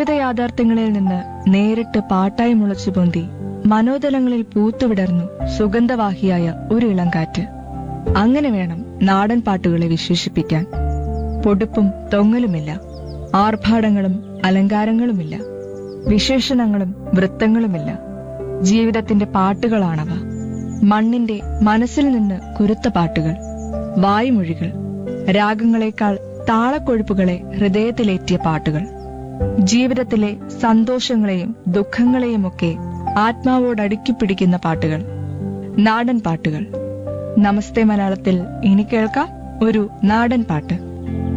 ജീവിത യാഥാർത്ഥ്യങ്ങളിൽ നിന്ന് നേരിട്ട് പാട്ടായി മുളച്ചു പൊന്തി മനോതലങ്ങളിൽ പൂത്തുവിടർന്നു സുഗന്ധവാഹിയായ ഒരു ഇളംകാറ്റ്. അങ്ങനെ വേണം നാടൻ പാട്ടുകളെ വിശേഷിപ്പിക്കാൻ. പൊടുപ്പും തൊങ്ങലുമില്ല, ആർഭാടങ്ങളും അലങ്കാരങ്ങളുമില്ല, വിശേഷണങ്ങളും വൃത്തങ്ങളുമില്ല. ജീവിതത്തിന്റെ പാട്ടുകളാണവ. മണ്ണിന്റെ മനസ്സിൽ നിന്ന് കുരുത്ത പാട്ടുകൾ, വായ്മൊഴികൾ, രാഗങ്ങളെക്കാൾ താളക്കൊഴുപ്പുകളെ ഹൃദയത്തിലേറ്റിയ പാട്ടുകൾ. ജീവിതത്തിലെ സന്തോഷങ്ങളെയും ദുഃഖങ്ങളെയുമൊക്കെ ആത്മാവോടടുക്കിപ്പിടിക്കുന്ന പാട്ടുകൾ, നാടൻ പാട്ടുകൾ. നമസ്തേ മലയാളത്തിൽ ഇനി കേൾക്കാം ഒരു നാടൻ പാട്ട്.